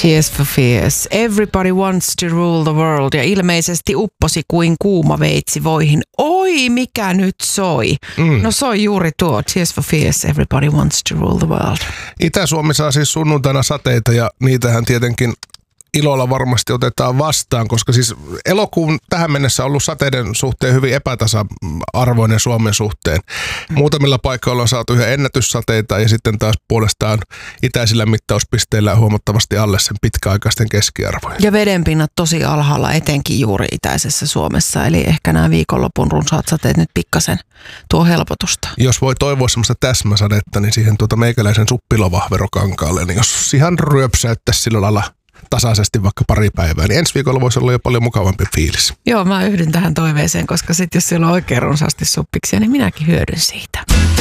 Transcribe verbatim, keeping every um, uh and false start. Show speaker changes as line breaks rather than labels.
Tears for Fears. Everybody wants to rule the world. Ja ilmeisesti upposi kuin kuuma veitsi voihin. Oi, mikä nyt soi. Mm. No soi juuri tuo. Tears for Fears. Everybody wants to rule the world.
Itä-Suomi saa siis sunnuntaina sateita ja niitähän tietenkin ilolla varmasti otetaan vastaan, koska siis elokuun tähän mennessä on ollut sateiden suhteen hyvin epätasa-arvoinen Suomen suhteen. Muutamilla paikoilla on saatu ihan ennätyssateita ja sitten taas puolestaan itäisillä mittauspisteillä huomattavasti alle sen pitkäaikaisten keskiarvoja.
Ja vedenpinnat tosi alhaalla, etenkin juuri itäisessä Suomessa, eli ehkä nämä viikonlopun runsaat sateet nyt pikkasen tuo helpotusta.
Jos voi toivoa semmoista täsmäsadetta, niin siihen tuota meikäläisen suppilovahverokankaalle, niin jos ihan ryöpsäyttäisi sillä lailla tasaisesti vaikka pari päivää, niin ensi viikolla voisi olla jo paljon mukavampi fiilis.
Joo, mä yhdyn tähän toiveeseen, koska sitten jos siellä on oikein runsaasti suppiksia, niin minäkin hyödyn siitä.